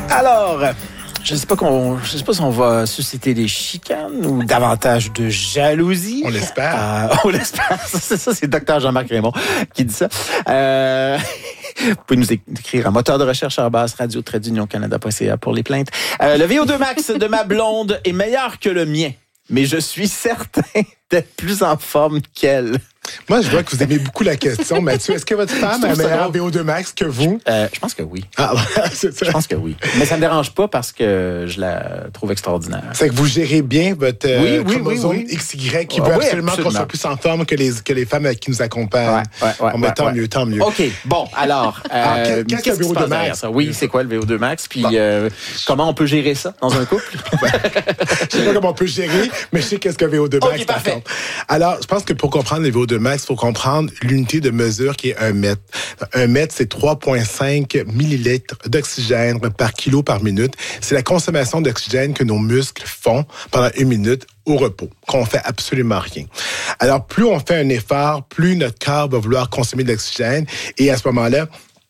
Alors, je ne sais pas si on va susciter des chicanes ou davantage de jalousie. On l'espère. On l'espère. Ça, c'est Dr Jean-Marc Raymond qui dit ça. Vous pouvez nous écrire à moteur de recherche @radio-canada.ca pour les plaintes. Le VO2 max de ma blonde est meilleur que le mien, mais je suis certain d'être plus en forme qu'elle. Moi, je vois que vous aimez beaucoup la question, Mathieu. Est-ce que votre femme a un meilleur VO2 max que vous? Je pense que oui. Ah, c'est ça. Je pense que oui. Mais ça ne me dérange pas parce que je la trouve extraordinaire. C'est que vous gérez bien votre chromosome XY qui veut absolument qu'on soit plus en forme que les femmes qui nous accompagnent. Tant mieux, tant mieux. OK. Bon, alors, qu'est-ce que le VO2 max? Oui, c'est quoi le VO2 max? Puis comment on peut gérer ça dans un couple? Je sais pas comment on peut gérer, mais je sais qu'est-ce que VO2 max, par contre. Alors, je pense que pour comprendre le VO2 max, il faut comprendre l'unité de mesure qui est 1 mètre. 1 mètre, c'est 3,5 millilitres d'oxygène par kilo par minute. C'est la consommation d'oxygène que nos muscles font pendant 1 minute au repos, qu'on fait absolument rien. Alors, plus on fait un effort, plus notre corps va vouloir consommer de l'oxygène. Et à ce moment-là,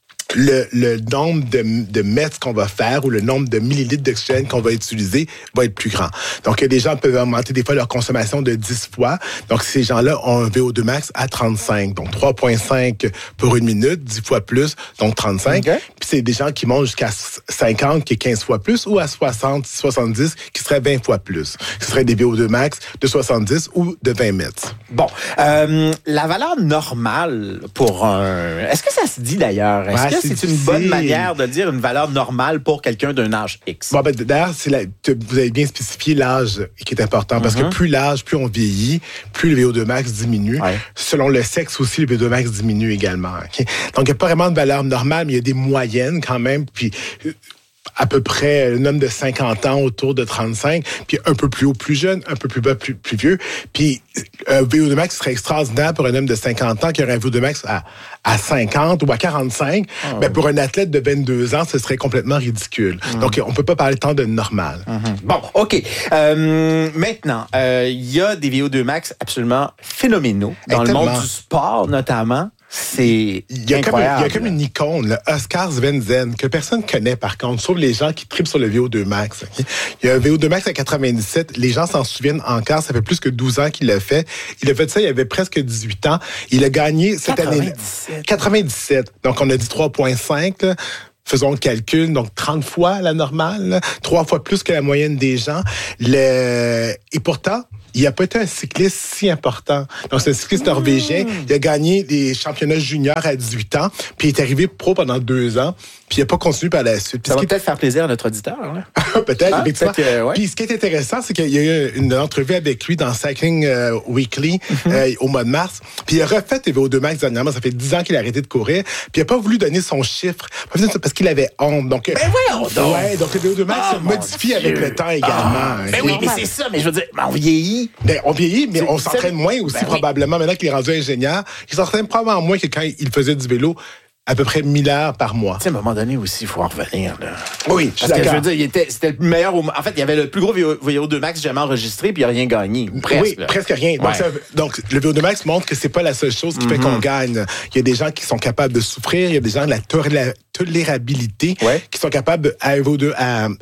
le nombre de mètres qu'on va faire ou le nombre de millilitres d'oxygène qu'on va utiliser va être plus grand. Donc, des gens peuvent augmenter des fois leur consommation de 10 fois. Donc, ces gens-là ont un VO2 max à 35. Donc, 3,5 pour 1 minute, 10 fois plus, donc 35. Okay. Puis, c'est des gens qui montent jusqu'à 50, qui est 15 fois plus, ou à 60, 70, qui serait 20 fois plus. Ce serait des VO2 max de 70 ou de 20 mètres. Bon. La valeur normale pour un... Est-ce que ça se dit d'ailleurs? Est-ce que c'est une bonne manière de dire une valeur normale pour quelqu'un d'un âge X? Bon, d'ailleurs, vous avez bien spécifié l'âge qui est important, parce que plus on vieillit, plus le VO2 max diminue. Ouais. Selon le sexe aussi, le VO2 max diminue également. Okay? Donc, il n'y a pas vraiment de valeur normale, mais il y a des moyennes quand même. Puis, à peu près un homme de 50 ans autour de 35, puis un peu plus haut, plus jeune, un peu plus bas, plus vieux. Puis un VO2 max serait extraordinaire pour un homme de 50 ans qui aurait un VO2 max à 50 ou à 45. Mais pour un athlète de 22 ans, ce serait complètement ridicule. Donc, on peut pas parler tant de normal. Bon, OK. Maintenant, il y a des VO2 max absolument phénoménaux dans le monde du sport, notamment. C'est incroyable. Il y a comme une icône, le Oscar Svensson, que personne connaît par contre, sauf les gens qui trippent sur le VO2 max. Okay? Il y a un VO2 max à 97. Les gens s'en souviennent encore. Ça fait plus que 12 ans qu'il l'a fait. Il a fait ça, il avait presque 18 ans. Il a gagné cette année. 97. Donc, on a dit 3,5, là. Faisons le calcul, donc 30 fois la normale, là, 3 fois plus que la moyenne des gens. Et pourtant, il n'a pas été un cycliste si important. Donc, c'est un cycliste norvégien. Il a gagné les championnats juniors à 18 ans, puis il est arrivé pro pendant 2 ans, puis il n'a pas continué par la suite. Ça va peut-être faire plaisir à notre auditeur. Là. Peut-être, effectivement. Puis ce qui est intéressant, c'est qu'il y a eu une entrevue avec lui dans Cycling Weekly au mois de mars, puis il a refait les VO2 max dernièrement. Ça fait 10 ans qu'il a arrêté de courir, puis il n'a pas voulu donner son chiffre, parce qu'il avait honte. Donc, donc le VO2 max se modifie avec le temps également. Oui, mais c'est ça, mais je veux dire, on vieillit. On vieillit, mais on s'entraîne moins aussi probablement. Maintenant qu'il est rendu ingénieur, il s'entraîne probablement moins que quand il faisait du vélo à peu près 1000 heures par mois. Tu sais, à un moment donné aussi, il faut en revenir. Là. Oui, parce que je veux dire, c'était le meilleur... En fait, il y avait le plus gros VO2 max jamais enregistré, puis il n'a rien gagné. Presque. Oui, presque rien. Donc, le VO2 max montre que c'est pas la seule chose qui fait qu'on gagne. Il y a des gens qui sont capables de souffrir, il y a des gens de la tolérabilité qui sont capables à un VO2,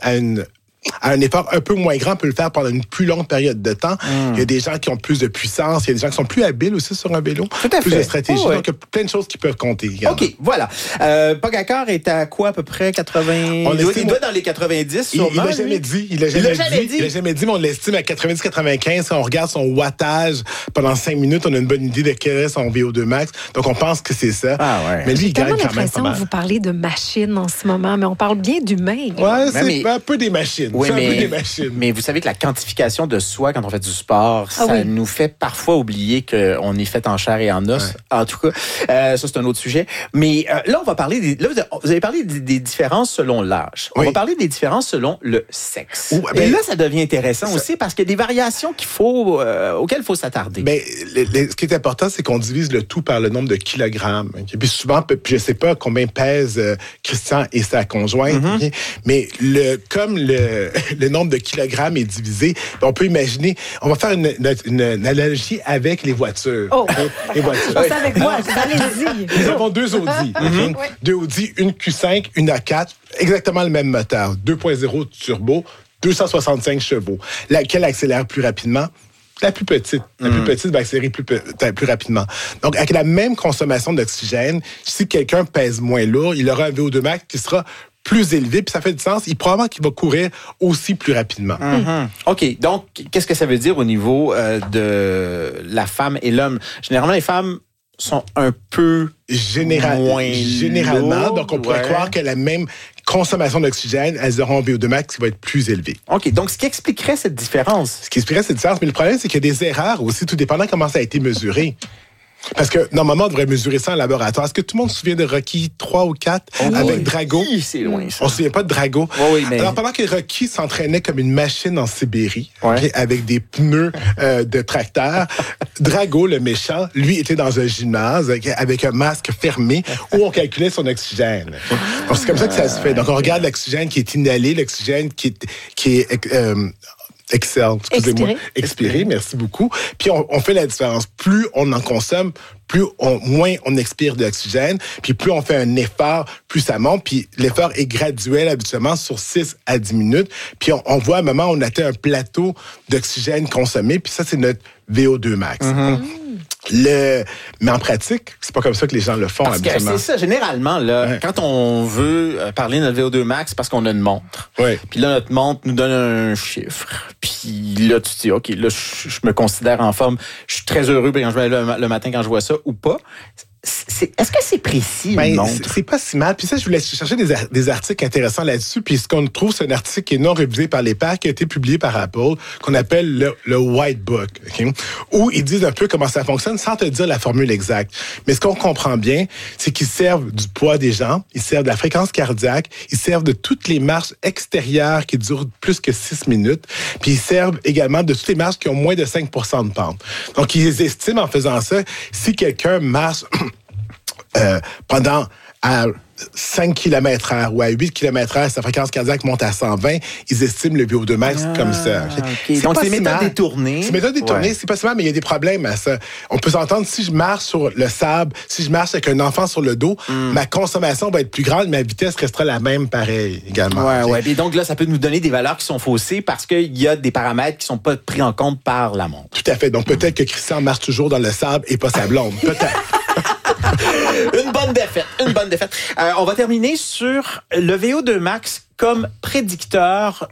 à un effort un peu moins grand, peut le faire pendant une plus longue période de temps. Il y a des gens qui ont plus de puissance, il y a des gens qui sont plus habiles aussi sur un vélo, plus de stratégie. Donc, il y a plein de choses qui peuvent compter. Également. OK, voilà. Pogacar est à quoi, à peu près 80... Il doit dans les 90, sûrement. Il l'a jamais dit. Il l'a jamais dit, mais on l'estime à 90-95. Si on regarde son wattage pendant 5 minutes, on a une bonne idée de quel est son VO2 max. Donc, on pense que c'est ça. Mais lui, il gagne quand même pas mal. Vous parlez de machines en ce moment, mais on parle bien d'humains. Oui, c'est un peu des machines. Oui, mais vous savez que la quantification de soi quand on fait du sport, ça nous fait parfois oublier qu'on est fait en chair et en os. En tout cas, ça, c'est un autre sujet. Mais là, on va parler... vous avez parlé des différences selon l'âge. On va parler des différences selon le sexe. Et là, ça devient intéressant aussi parce qu'il y a des variations auxquelles il faut s'attarder. Mais ce qui est important, c'est qu'on divise le tout par le nombre de kilogrammes. Et puis souvent, je ne sais pas combien pèse Christian et sa conjointe, mais comme le le nombre de kilogrammes est divisé, on peut imaginer, on va faire une analogie avec les voitures. Oh, les voitures. Je avec moi, allez-y. Nous avons 2 Audi. Okay? 2 Audi, une Q5, une A4, exactement le même moteur, 2.0 turbo, 265 chevaux. Laquelle accélère plus rapidement? La plus petite. La plus petite va accélérer plus rapidement. Donc, avec la même consommation d'oxygène, si quelqu'un pèse moins lourd, il aura un VO2 max qui sera plus élevé, puis ça fait du sens. Probablement qu'il va courir aussi plus rapidement. OK. Donc, qu'est-ce que ça veut dire au niveau de la femme et l'homme? Généralement, les femmes sont un peu moins Généralement, donc on pourrait croire que la même consommation d'oxygène, elles auront un VO2 max qui va être plus élevé. OK, donc ce qui expliquerait cette différence. Ce qui expliquerait cette différence, mais le problème, c'est qu'il y a des erreurs aussi, tout dépendant comment ça a été mesuré. Parce que, normalement, on devrait mesurer ça en laboratoire. Est-ce que tout le monde se souvient de Rocky 3 ou 4 avec Drago? C'est loin, ça. On se souvient pas de Drago. Mais... Alors, pendant que Rocky s'entraînait comme une machine en Sibérie, avec des pneus de tracteur, Drago, le méchant, lui, était dans un gymnase avec un masque fermé où on calculait son oxygène. Donc, c'est comme ça que ça se fait. Donc, on regarde l'oxygène qui est inhalé, l'oxygène qui est expiré, merci beaucoup. Puis on fait la différence. Plus on en consomme, moins on expire de l'oxygène, puis plus on fait un effort, plus ça monte, puis l'effort est graduel habituellement sur 6 à 10 minutes, puis on voit à un moment on atteint un plateau d'oxygène consommé, puis ça c'est notre VO2 max. Mais en pratique, c'est pas comme ça que les gens le font habituellement. C'est ça, généralement, là, quand on veut parler de notre VO2 max, parce qu'on a une montre. Puis là, notre montre nous donne un chiffre. Puis là, tu te dis, OK, là, je me considère en forme. Je suis très heureux quand je vais le matin quand je vois ça ou pas. Est-ce que c'est précis, une montre? C'est pas si mal. Puis ça, je voulais chercher des articles intéressants là-dessus. Puis ce qu'on trouve, c'est un article qui est non révisé par les pairs, qui a été publié par Apple, qu'on appelle le White Book, okay? Où ils disent un peu comment ça fonctionne sans te dire la formule exacte. Mais ce qu'on comprend bien, c'est qu'ils servent du poids des jambes, ils servent de la fréquence cardiaque, ils servent de toutes les marches extérieures qui durent plus que 6 minutes, puis ils servent également de toutes les marches qui ont moins de 5% de pente. Donc, ils estiment en faisant ça, si quelqu'un marche pendant à 5 km/h ou à 8 km/h, sa fréquence cardiaque monte à 120, ils estiment le VO2 max comme ça. Okay. Donc, c'est méthode détournée. C'est méthode détournée, c'est pas si mal, mais il y a des problèmes à ça. On peut s'entendre, si je marche sur le sable, si je marche avec un enfant sur le dos, ma consommation va être plus grande, mais ma vitesse restera la même pareil également. Et donc là, ça peut nous donner des valeurs qui sont faussées parce qu'il y a des paramètres qui sont pas pris en compte par la montre. Tout à fait. Donc peut-être que Christian marche toujours dans le sable et pas sa blonde. Peut-être. Une bonne défaite. On va terminer sur le VO2 max comme prédicteur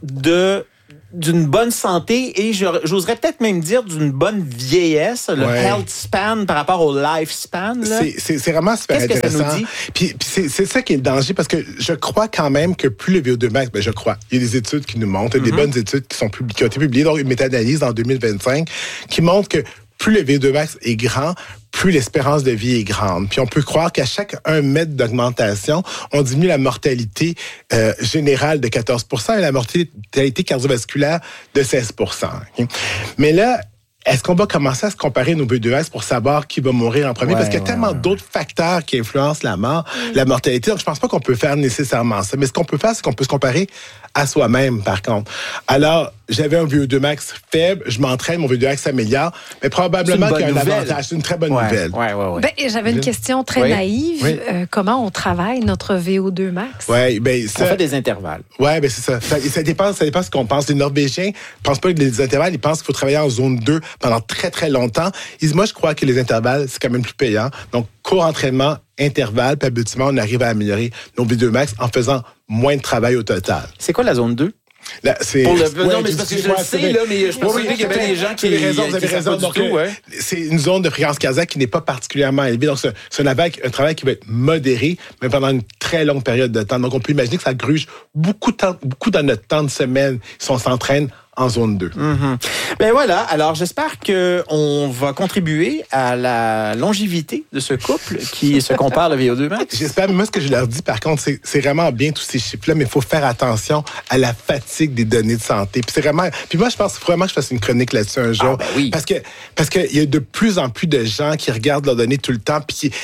d'une bonne santé et j'oserais peut-être même dire d'une bonne vieillesse, le health span par rapport au lifespan. C'est vraiment super intéressant. Qu'est-ce que ça nous dit? Puis c'est ça qui est le danger parce que je crois quand même que plus le VO2 max, il y a des études qui nous montrent, des bonnes études qui ont été publiées, donc une méta-analyse en 2025 qui montre que plus le VO2 max est grand, plus l'espérance de vie est grande. Puis on peut croire qu'à chaque 1 mètre d'augmentation, on diminue la mortalité générale de 14% et la mortalité cardiovasculaire de 16%. Okay? Mais là, est-ce qu'on va commencer à se comparer nos VO2 max pour savoir qui va mourir en premier? Parce qu'il y a tellement d'autres facteurs qui influencent la mort, la mortalité. Donc, je pense pas qu'on peut faire nécessairement ça. Mais ce qu'on peut faire, c'est qu'on peut se comparer à soi-même, par contre. Alors, j'avais un VO2 max faible, je m'entraîne, mon VO2 max s'améliore, mais probablement qu'il y a un avantage. C'est une très bonne nouvelle. J'avais une question très naïve. Comment on travaille notre VO2 max? On fait des intervalles. C'est ça. Ça dépend ce qu'on pense. Les Norvégiens ne pensent pas que les intervalles, ils pensent qu'il faut travailler en zone 2 pendant très, très longtemps. Ils disent, moi, je crois que les intervalles, c'est quand même plus payant. Donc, court entraînement, intervalle, puis habituellement, on arrive à améliorer nos VO2 max en faisant moins de travail au total. C'est quoi la zone 2? Là, c'est non, mais c'est parce que je le sais, là, mais je pense qu'il y avait des gens qui... Vous avez raison. Donc, c'est une zone de fréquence cardiaque qui n'est pas particulièrement élevée. Donc, c'est un travail qui va être modéré, mais pendant une très longue période de temps. Donc, on peut imaginer que ça gruge beaucoup dans notre temps de semaine si on s'entraîne en zone 2. Ben voilà, alors j'espère qu'on va contribuer à la longévité de ce couple qui se compare le VO2 max. J'espère, mais moi ce que je leur dis par contre, c'est vraiment bien tous ces chiffres-là, mais il faut faire attention à la fatigue des données de santé. Puis moi je pense vraiment que je fasse une chronique là-dessus un jour. Parce que il y a de plus en plus de gens qui regardent leurs données tout le temps, puis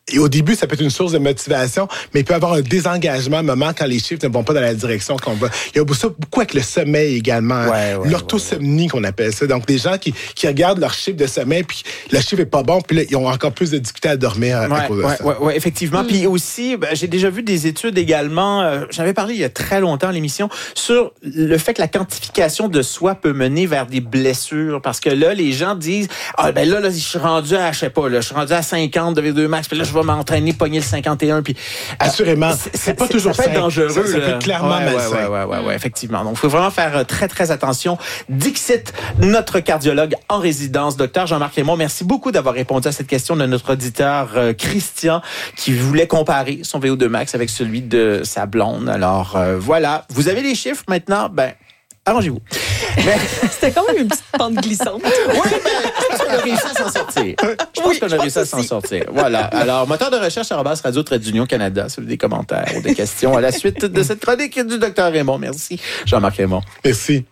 Et au début, ça peut être une source de motivation, mais il peut y avoir un désengagement à un moment quand les chiffres ne vont pas dans la direction qu'on va. Il y a ça beaucoup avec le sommeil également. L'orthosomnie qu'on appelle ça. Donc, des gens qui regardent leur chiffre de sommeil, puis le chiffre est pas bon, puis là, ils ont encore plus de difficultés à dormir à cause de ça. Oui, effectivement. Puis aussi, j'ai déjà vu des études également, j'avais parlé il y a très longtemps à l'émission, sur le fait que la quantification de soi peut mener vers des blessures. Parce que là, les gens disent, là, je suis rendu à, je sais pas, là, je suis rendu à 50 de V2 max, puis là, je vais m'entraîner, pogner le 51. Puis, assurément, c'est pas toujours ça peut être dangereux. Ça peut clairement malsain. Oui, effectivement. Donc, il faut vraiment faire très, très attention. Dixit, notre cardiologue en résidence, docteur Jean-Marc Raymond, merci beaucoup d'avoir répondu à cette question de notre auditeur Christian qui voulait comparer son VO2 max avec celui de sa blonde. Alors, voilà. Vous avez les chiffres maintenant? Arrangez-vous. C'était quand même une petite pente glissante. Oui, mais je pense qu'on a réussi à s'en sortir. Voilà. Alors, moteur de recherche @radio-union Canada, si vous avez des commentaires ou des questions à la suite de cette chronique du docteur Raymond. Merci, Jean-Marc Raymond. Merci.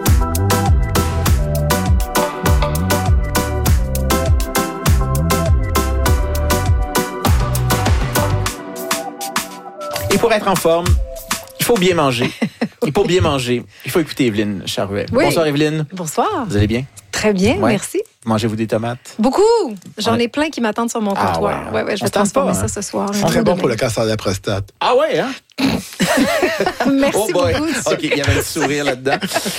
Et pour être en forme, il faut bien manger. Et pour bien manger, il faut écouter Evelyne Charvet. Oui. Bonsoir Evelyne. Bonsoir. Vous allez bien? Très bien, merci. Mangez-vous des tomates? Beaucoup. J'en ai plein qui m'attendent sur mon comptoir. Ouais, je vais transformer ça ce soir. C'est très bon pour le cancer de la prostate. Ah ouais, hein? Merci beaucoup. OK, il y avait un sourire là-dedans.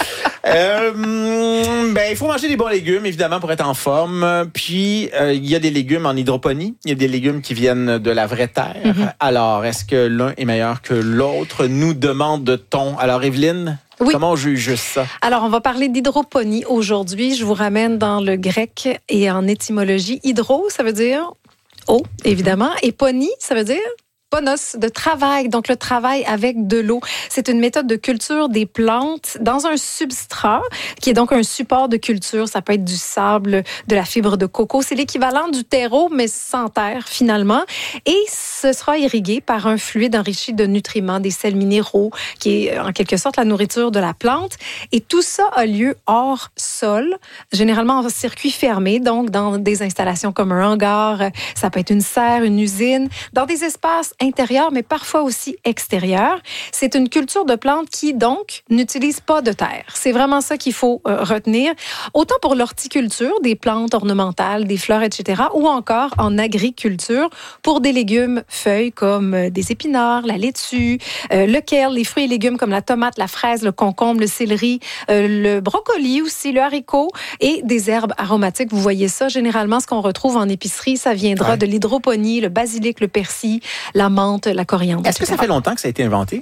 Il faut manger des bons légumes, évidemment, pour être en forme. Puis, il y a des légumes en hydroponie. Il y a des légumes qui viennent de la vraie terre. Mm-hmm. Alors, est-ce que l'un est meilleur que l'autre? Nous demande-t-on. Alors, Evelyne, comment on juge ça? Alors, on va parler d'hydroponie aujourd'hui. Je vous ramène dans le grec et en étymologie. Hydro, ça veut dire eau, évidemment. Et ponie, ça veut dire ponos, de travail, donc le travail avec de l'eau. C'est une méthode de culture des plantes dans un substrat qui est donc un support de culture. Ça peut être du sable, de la fibre de coco. C'est l'équivalent du terreau, mais sans terre finalement. Et ce sera irrigué par un fluide enrichi de nutriments, des sels minéraux, qui est en quelque sorte la nourriture de la plante. Et tout ça a lieu hors sol, généralement en circuit fermé, donc dans des installations comme un hangar, ça peut être une serre, une usine, dans des espaces intérieur, mais parfois aussi extérieur. C'est une culture de plantes qui, donc, n'utilise pas de terre. C'est vraiment ça qu'il faut retenir. Autant pour l'horticulture, des plantes ornementales, des fleurs, etc., ou encore en agriculture, pour des légumes feuilles comme des épinards, la laitue, le kale, les fruits et légumes comme la tomate, la fraise, le concombre, le céleri, le brocoli aussi, le haricot, et des herbes aromatiques. Vous voyez ça, généralement, ce qu'on retrouve en épicerie, ça viendra de l'hydroponie, le basilic, le persil, la menthe, la coriandre. Est-ce que ça fait longtemps que ça a été inventé?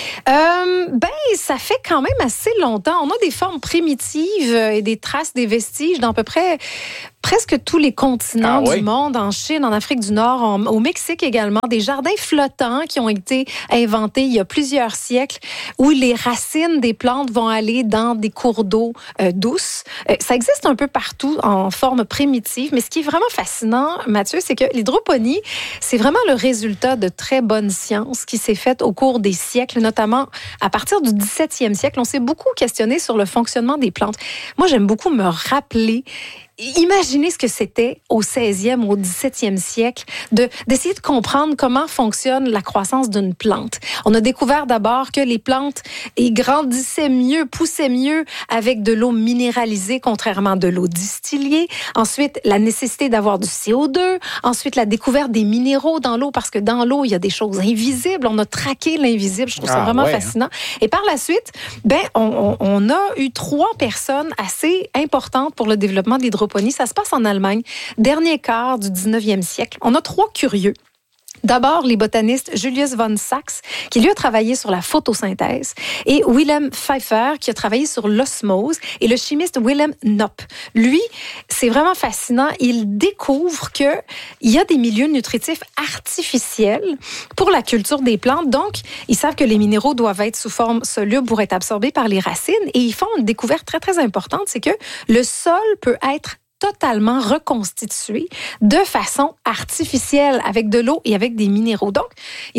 Ça fait quand même assez longtemps. On a des formes primitives et des traces, des vestiges dans à peu près presque tous les continents du monde, en Chine, en Afrique du Nord, au Mexique également, des jardins flottants qui ont été inventés il y a plusieurs siècles, où les racines des plantes vont aller dans des cours d'eau douces. Ça existe un peu partout en forme primitive, mais ce qui est vraiment fascinant, Mathieu, c'est que l'hydroponie, c'est vraiment le résultat de très bonne science qui s'est faite au cours des siècles, notamment à partir du 17e siècle. On s'est beaucoup questionné sur le fonctionnement des plantes. Moi, j'aime beaucoup me rappeler. Imaginez ce que c'était au 16e, au 17e siècle, d'essayer de comprendre comment fonctionne la croissance d'une plante. On a découvert d'abord que les plantes grandissaient mieux, poussaient mieux avec de l'eau minéralisée, contrairement à de l'eau distillée. Ensuite, la nécessité d'avoir du CO2. Ensuite, la découverte des minéraux dans l'eau, parce que dans l'eau, il y a des choses invisibles. On a traqué l'invisible. Je trouve ça vraiment fascinant. Et par la suite, on a eu 3 personnes assez importantes pour le développement de l'hydroponie. Ça se passe en Allemagne, dernier quart du 19e siècle. On a 3 curieux. D'abord, les botanistes Julius von Sachs, qui lui a travaillé sur la photosynthèse, et Wilhelm Pfeiffer, qui a travaillé sur l'osmose, et le chimiste Wilhelm Knopp. Lui, c'est vraiment fascinant. Il découvre qu'il y a des milieux nutritifs artificiels pour la culture des plantes. Donc, ils savent que les minéraux doivent être sous forme soluble pour être absorbés par les racines. Et ils font une découverte très, très importante, c'est que le sol peut être totalement reconstitué de façon artificielle avec de l'eau et avec des minéraux. Donc, ils ont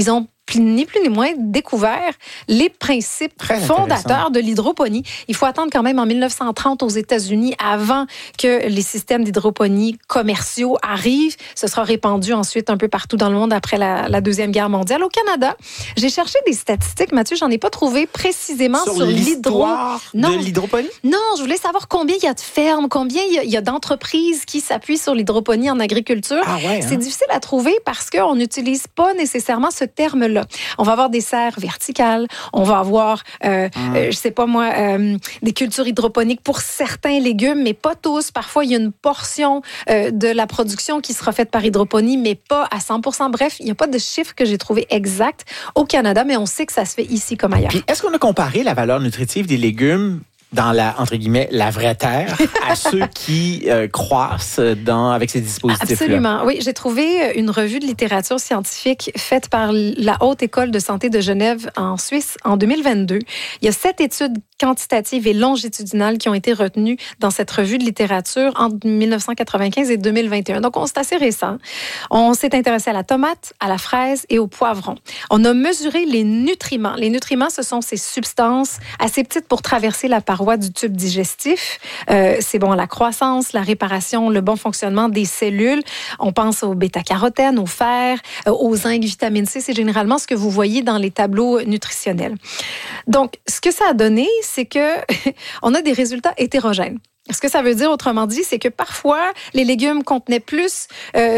ni plus ni moins découvert les principes fondateurs de l'hydroponie. Il faut attendre quand même en 1930 aux États-Unis avant que les systèmes d'hydroponie commerciaux arrivent. Ce sera répandu ensuite un peu partout dans le monde après la Deuxième Guerre mondiale. Au Canada, j'ai cherché des statistiques, Mathieu, j'en ai pas trouvé précisément sur l'histoire de l'hydroponie? Non, je voulais savoir combien il y a de fermes, combien il y a d'entreprises qui s'appuient sur l'hydroponie en agriculture. C'est difficile à trouver parce qu'on n'utilise pas nécessairement ce terme-là. On va avoir des serres verticales, on va avoir, je sais pas moi, des cultures hydroponiques pour certains légumes, mais pas tous. Parfois, il y a une portion de la production qui sera faite par hydroponie, mais pas à 100%. Bref, il n'y a pas de chiffre que j'ai trouvé exact au Canada, mais on sait que ça se fait ici comme ailleurs. Puis, est-ce qu'on a comparé la valeur nutritive des légumes dans entre guillemets, la vraie terre, à ceux qui croissent avec ces dispositifs-là? Absolument. Oui, j'ai trouvé une revue de littérature scientifique faite par la Haute École de santé de Genève en Suisse en 2022. Il y a 7 études quantitatives et longitudinales qui ont été retenues dans cette revue de littérature entre 1995 et 2021. Donc, c'est assez récent. On s'est intéressé à la tomate, à la fraise et au poivron. On a mesuré les nutriments. Les nutriments, ce sont ces substances assez petites pour traverser la paroi du tube digestif. C'est bon à la croissance, la réparation, le bon fonctionnement des cellules. On pense au bêta-carotène, au fer, au zinc, vitamine C. C'est généralement ce que vous voyez dans les tableaux nutritionnels. Donc, ce que ça a donné, c'est que on a des résultats hétérogènes. Ce que ça veut dire, autrement dit, c'est que parfois, les légumes contenaient plus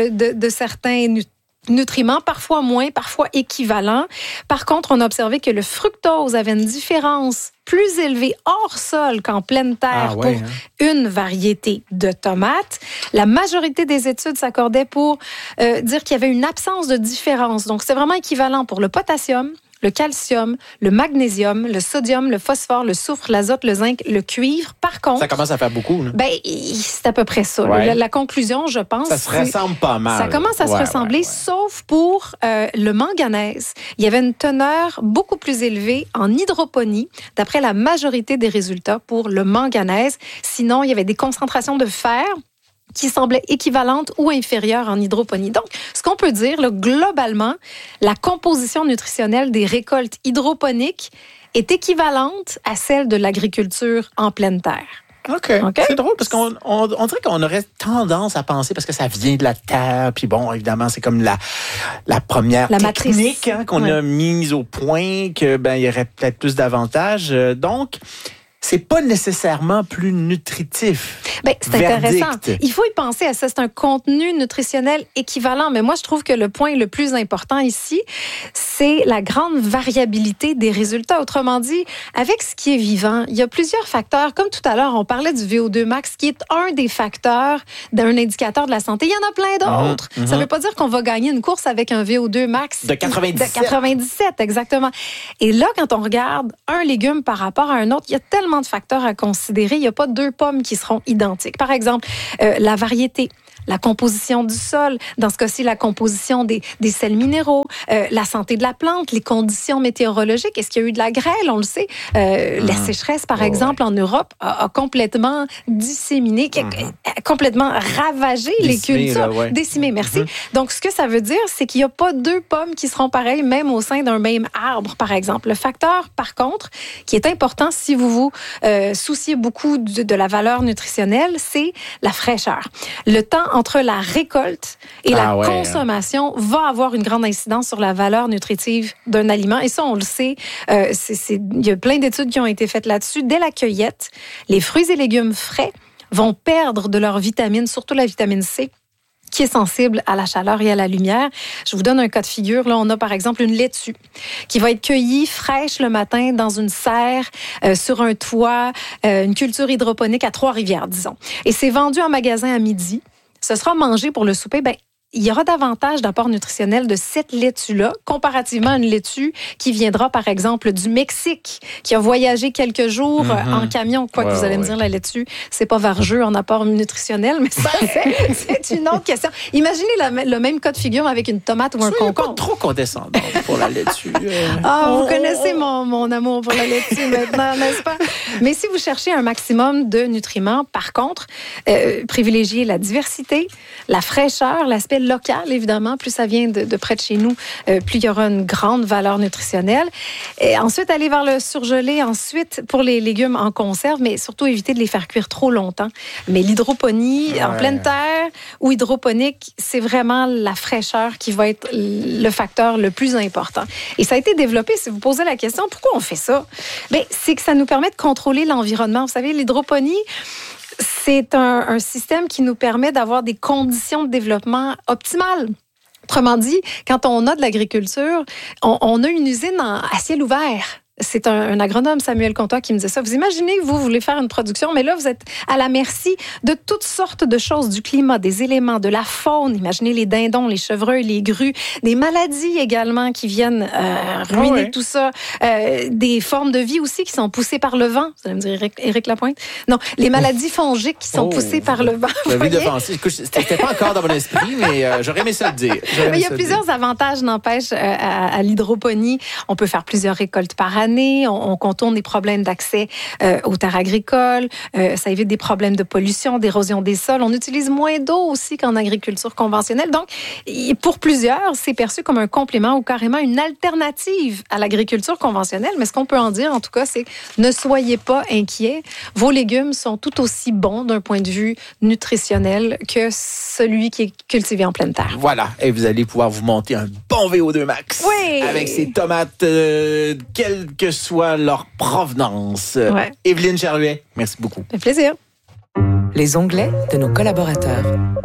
de certains nutriments, parfois moins, parfois équivalents. Par contre, on a observé que le fructose avait une différence plus élevée hors sol qu'en pleine terre pour une variété de tomates. La majorité des études s'accordaient pour dire qu'il y avait une absence de différence. Donc, c'est vraiment équivalent pour le potassium, le calcium, le magnésium, le sodium, le phosphore, le soufre, l'azote, le zinc, le cuivre. Par contre... Ça commence à faire beaucoup, là. C'est à peu près ça. Ouais. La conclusion, je pense... Ça se ressemble pas mal. Ça commence à se ressembler, sauf pour le manganèse. Il y avait une teneur beaucoup plus élevée en hydroponie, d'après la majorité des résultats pour le manganèse. Sinon, il y avait des concentrations de fer qui semblaient équivalentes ou inférieures en hydroponie. Donc, ce qu'on peut dire, là, globalement, la composition nutritionnelle des récoltes hydroponiques est équivalente à celle de l'agriculture en pleine terre. OK. C'est drôle parce qu'on dirait qu'on aurait tendance à penser, parce que ça vient de la terre, puis bon, évidemment, c'est comme la première technique qu'on a mise au point, que il y aurait peut-être plus d'avantages. Donc, c'est pas nécessairement plus nutritif. C'est intéressant. Il faut y penser à ça. C'est un contenu nutritionnel équivalent. Mais moi, je trouve que le point le plus important ici, c'est la grande variabilité des résultats. Autrement dit, avec ce qui est vivant, il y a plusieurs facteurs. Comme tout à l'heure, on parlait du VO2 max, qui est un des facteurs d'un indicateur de la santé. Il y en a plein d'autres. Ça ne veut pas dire qu'on va gagner une course avec un VO2 max de 97. De 97, exactement. Et là, quand on regarde un légume par rapport à un autre, il y a tellement de facteurs à considérer. Il n'y a pas 2 pommes qui seront identiques. Par exemple, la variété, la composition du sol, dans ce cas-ci, la composition des sels minéraux, la santé de la plante, les conditions météorologiques. Est-ce qu'il y a eu de la grêle? On le sait. La sécheresse, par exemple, en Europe, a complètement disséminé, complètement ravagé les cultures. Décimé, merci. Donc, ce que ça veut dire, c'est qu'il n'y a pas 2 pommes qui seront pareilles, même au sein d'un même arbre, par exemple. Le facteur, par contre, qui est important si vous vous souciez beaucoup de la valeur nutritionnelle, c'est la fraîcheur. Le temps entre la récolte et la consommation va avoir une grande incidence sur la valeur nutritive d'un aliment. Et ça, on le sait, il y a plein d'études qui ont été faites là-dessus. Dès la cueillette, les fruits et légumes frais vont perdre de leurs vitamines, surtout la vitamine C, qui est sensible à la chaleur et à la lumière. Je vous donne un cas de figure. Là, on a par exemple une laitue qui va être cueillie fraîche le matin dans une serre, sur un toit, une culture hydroponique à Trois-Rivières, disons. Et c'est vendu en magasin à midi. Ce sera mangé pour le souper. Il y aura davantage d'apport nutritionnel de cette laitue-là, comparativement à une laitue qui viendra, par exemple, du Mexique, qui a voyagé quelques jours en camion. Quoi que vous allez me dire, la laitue, c'est pas vargeux en apport nutritionnel, mais ça, c'est une autre question. Imaginez le même cas de figure avec une tomate ou un concombre. Pas trop condescendant pour la laitue. Vous connaissez mon amour pour la laitue maintenant, n'est-ce pas? Mais si vous cherchez un maximum de nutriments, par contre, privilégiez la diversité, la fraîcheur, l'aspect lait local, évidemment. Plus ça vient de près de chez nous, plus il y aura une grande valeur nutritionnelle. Et ensuite, aller vers le surgelé. Ensuite, pour les légumes en conserve, mais surtout éviter de les faire cuire trop longtemps. Mais l'hydroponie en pleine terre ou hydroponique, c'est vraiment la fraîcheur qui va être le facteur le plus important. Et ça a été développé, si vous posez la question, pourquoi on fait ça? Bien, c'est que ça nous permet de contrôler l'environnement. Vous savez, l'hydroponie, c'est un système qui nous permet d'avoir des conditions de développement optimales. Autrement dit, quand on a de l'agriculture, on a une usine à ciel ouvert. C'est un agronome, Samuel Comtois, qui me disait ça. Vous imaginez que vous voulez faire une production, mais là, vous êtes à la merci de toutes sortes de choses, du climat, des éléments, de la faune. Imaginez les dindons, les chevreuils, les grues, des maladies également qui viennent ruiner tout ça. Des formes de vie aussi qui sont poussées par le vent. Vous allez me dire, Éric Lapointe? Non, les maladies fongiques qui sont poussées par le vent. J'avais défensé. C'était pas encore dans mon esprit, mais j'aurais aimé ça le dire. Mais il y a plusieurs avantages, n'empêche, à l'hydroponie. On peut faire plusieurs récoltes par année. On contourne des problèmes d'accès aux terres agricoles. Ça évite des problèmes de pollution, d'érosion des sols. On utilise moins d'eau aussi qu'en agriculture conventionnelle. Donc, pour plusieurs, c'est perçu comme un complément ou carrément une alternative à l'agriculture conventionnelle. Mais ce qu'on peut en dire, en tout cas, c'est ne soyez pas inquiets. Vos légumes sont tout aussi bons d'un point de vue nutritionnel que celui qui est cultivé en pleine terre. Voilà. Et vous allez pouvoir vous monter un bon VO2 max. Oui! Avec ces tomates, quelle que soit leur provenance. Évelyne Gerluet, merci beaucoup. Ça fait plaisir. Les onglets de nos collaborateurs.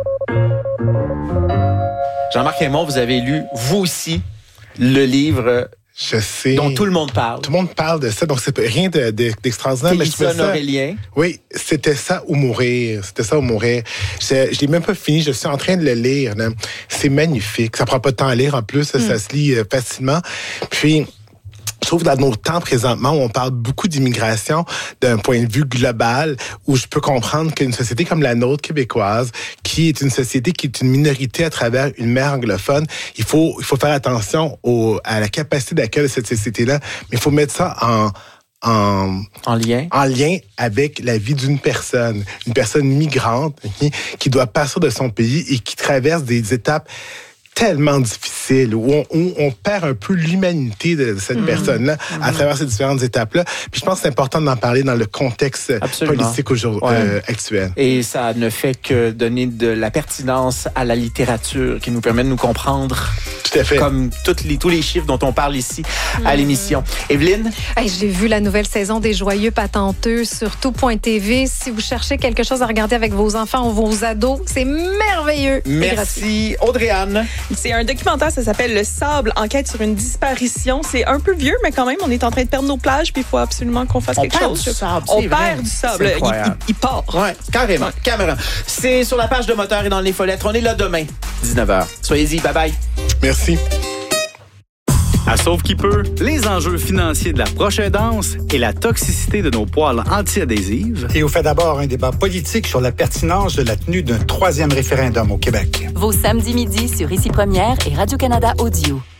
Jean-Marc Raymond, vous avez lu, vous aussi, le livre Je sais. dont tout le monde parle. Tout le monde parle de ça, donc c'est rien d'extraordinaire. Télison Aurélien. Oui, c'était ça ou mourir. C'était ça ou mourir. Je l'ai même pas fini, je suis en train de le lire. Là. C'est magnifique. Ça prend pas de temps à lire en plus, ça se lit facilement. Puis, je trouve dans nos temps présentement où on parle beaucoup d'immigration d'un point de vue global, où je peux comprendre qu'une société comme la nôtre québécoise, qui est une société qui est une minorité à travers une mer anglophone, il faut faire attention à la capacité d'accueil de cette société-là, mais il faut mettre ça en lien avec la vie d'une personne, une personne migrante qui doit partir de son pays et qui traverse des étapes tellement difficile, où on perd un peu l'humanité de cette personne-là à travers ces différentes étapes-là. Puis je pense que c'est important d'en parler dans le contexte politique actuel. Et ça ne fait que donner de la pertinence à la littérature qui nous permet de nous comprendre. Tout à fait. Comme tous les chiffres dont on parle ici à l'émission. Évelyne? Hey, j'ai vu la nouvelle saison des Joyeux Patenteux sur tout.tv. Si vous cherchez quelque chose à regarder avec vos enfants ou vos ados, c'est merveilleux. Merci. Audrey-Anne? C'est un documentaire, ça s'appelle Le Sable, enquête sur une disparition. C'est un peu vieux, mais quand même, on est en train de perdre nos plages, puis il faut absolument qu'on fasse quelque chose. On perd du sable. Il part. Oui, carrément. Caméra. C'est sur la page de Moteur et dans les follettes. On est là demain, 19h. Soyez-y. Bye-bye. Merci. À Sauve qui peut, les enjeux financiers de la prochaine danse et la toxicité de nos poêles anti-adhésives. Et on fait d'abord un débat politique sur la pertinence de la tenue d'un 3e référendum au Québec. Vos samedis midi sur Ici Première et Radio-Canada Audio.